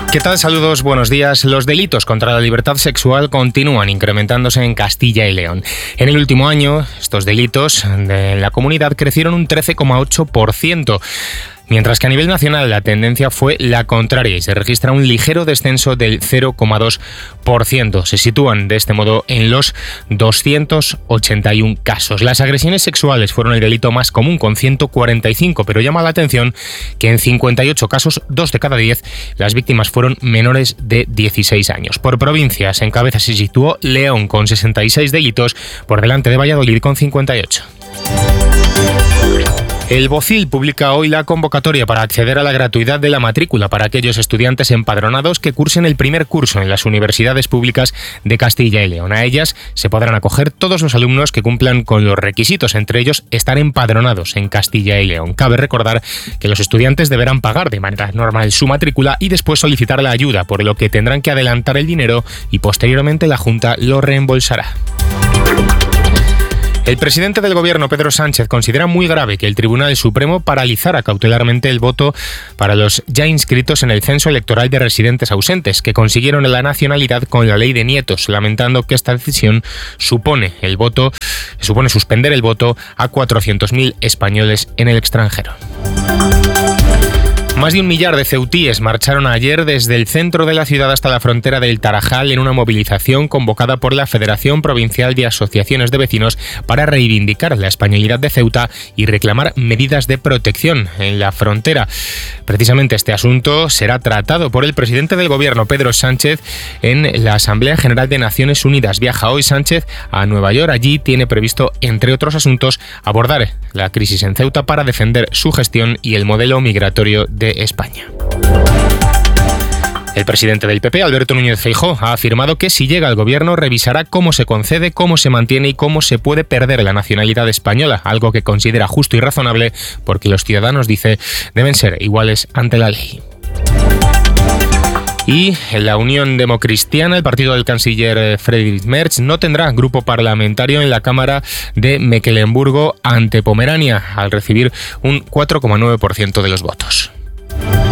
¿Qué tal? Saludos, buenos días. Los delitos contra la libertad sexual continúan incrementándose en Castilla y León. En el último año, estos delitos de la comunidad crecieron un 13,8%. Mientras que a nivel nacional la tendencia fue la contraria y se registra un ligero descenso del 0,2%. Se sitúan de este modo en los 281 casos. Las agresiones sexuales fueron el delito más común con 145, pero llama la atención que en 58 casos, 2 de cada 10, las víctimas fueron menores de 16 años. Por provincias, en cabeza se situó León con 66 delitos, por delante de Valladolid con 58. El BOCIL publica hoy la convocatoria para acceder a la gratuidad de la matrícula para aquellos estudiantes empadronados que cursen el primer curso en las universidades públicas de Castilla y León. A ellas se podrán acoger todos los alumnos que cumplan con los requisitos, entre ellos estar empadronados en Castilla y León. Cabe recordar que los estudiantes deberán pagar de manera normal su matrícula y después solicitar la ayuda, por lo que tendrán que adelantar el dinero y posteriormente la Junta lo reembolsará. El presidente del Gobierno, Pedro Sánchez, considera muy grave que el Tribunal Supremo paralizara cautelarmente el voto para los ya inscritos en el censo electoral de residentes ausentes, que consiguieron la nacionalidad con la ley de nietos, lamentando que esta decisión supone suspender el voto a 400.000 españoles en el extranjero. Más de 1 millar de ceutíes marcharon ayer desde el centro de la ciudad hasta la frontera del Tarajal en una movilización convocada por la Federación Provincial de Asociaciones de Vecinos para reivindicar la españolidad de Ceuta y reclamar medidas de protección en la frontera. Precisamente este asunto será tratado por el presidente del Gobierno, Pedro Sánchez, en la Asamblea General de Naciones Unidas. Viaja hoy Sánchez a Nueva York. Allí tiene previsto, entre otros asuntos, abordar la crisis en Ceuta para defender su gestión y el modelo migratorio de España. El presidente del PP, Alberto Núñez Feijóo, ha afirmado que si llega al gobierno revisará cómo se concede, cómo se mantiene y cómo se puede perder la nacionalidad española, algo que considera justo y razonable porque los ciudadanos, dice, deben ser iguales ante la ley. Y en la Unión Democristiana, el partido del canciller Friedrich Merz no tendrá grupo parlamentario en la Cámara de Mecklemburgo ante Pomerania, al recibir un 4,9% de los votos.